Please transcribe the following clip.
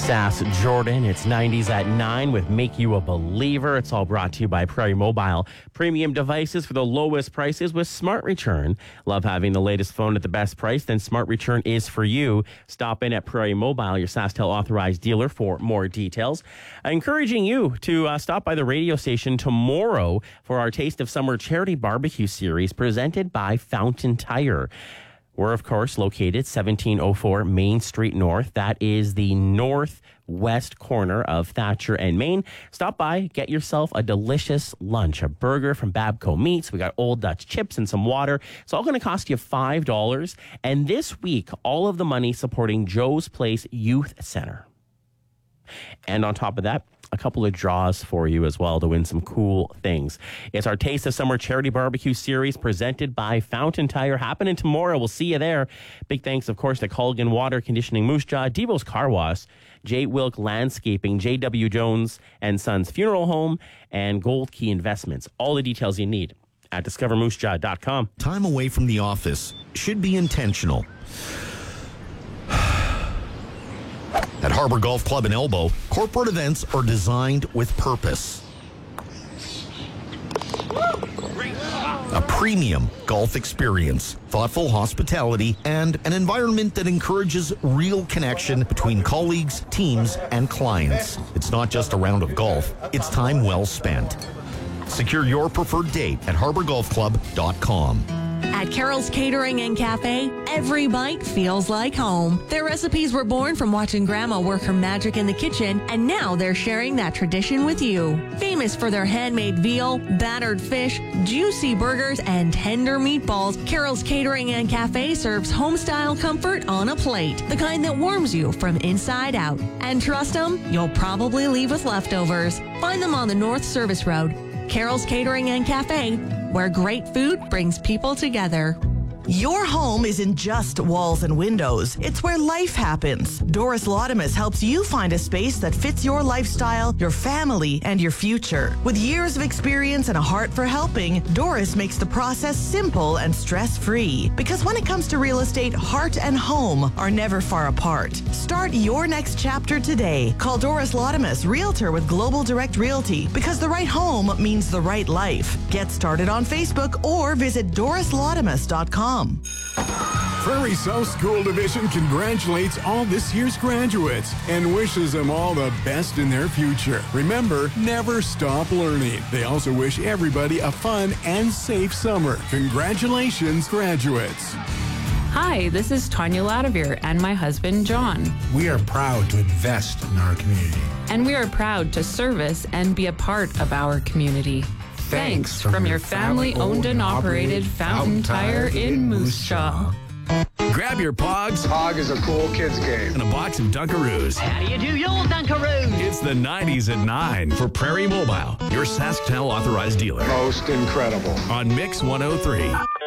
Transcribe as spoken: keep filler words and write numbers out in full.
Sass Jordan. It's nineties at nine with Make You a Believer. It's all brought to you by Prairie Mobile. Premium devices for the lowest prices with Smart Return. Love having the latest phone at the best price? Then Smart Return is for you. Stop in at Prairie Mobile, your SaskTel authorized dealer, for more details. Encouraging you to uh, stop by the radio station tomorrow for our Taste of Summer charity barbecue series presented by Fountain Tire. We're, of course, located seventeen oh four Main Street North. That is the northwest corner of Thatcher and Main. Stop by, get yourself a delicious lunch, a burger from Babco Meats. We got Old Dutch chips and some water. It's all going to cost you five dollars. And this week, all of the money supporting Joe's Place Youth Center. And on top of that, a couple of draws for you as well to win some cool things. It's our Taste of Summer charity barbecue series presented by Fountain Tire, happening tomorrow. We'll see you there. Big thanks, of course, to Culligan Water Conditioning, Moose Jaw, Devo's Car Wash, J. Wilk Landscaping, J W. Jones and Sons Funeral Home, and Gold Key Investments. All the details you need at discover moose jaw dot com. Time away from the office should be intentional. At Harbor Golf Club in Elbow, corporate events are designed with purpose. A premium golf experience, thoughtful hospitality, and an environment that encourages real connection between colleagues, teams, and clients. It's not just a round of golf, it's time well spent. Secure your preferred date at harbor golf club dot com. At Carol's Catering and Cafe, every bite feels like home. Their recipes were born from watching Grandma work her magic in the kitchen, and now they're sharing that tradition with you. Famous for their handmade veal, battered fish, juicy burgers, and tender meatballs, Carol's Catering and Cafe serves home-style comfort on a plate, the kind that warms you from inside out. And trust them, you'll probably leave with leftovers. Find them on the North Service Road. Carol's Catering and Cafe, where great food brings people together. Your home isn't just walls and windows. It's where life happens. Doris Laudamus helps you find a space that fits your lifestyle, your family, and your future. With years of experience and a heart for helping, Doris makes the process simple and stress-free. Because when it comes to real estate, heart and home are never far apart. Start your next chapter today. Call Doris Laudamus, Realtor with Global Direct Realty, because the right home means the right life. Get started on Facebook or visit doris laudamus dot com. Prairie South School Division congratulates all this year's graduates and wishes them all the best in their future. Remember, never stop learning. They also wish everybody a fun and safe summer. Congratulations, graduates. Hi, this is Tanya Ladavere and my husband, John. We are proud to invest in our community. And we are proud to service and be a part of our community. Thanks from, from your family-owned and operated Fountain Tire in Moose Jaw. Grab your Pogs. Pog is a cool kids game. And a box of Dunkaroos. How do you do your Dunkaroos? It's the nineties at nine for Prairie Mobile, your SaskTel authorized dealer. Most incredible. On Mix one oh three.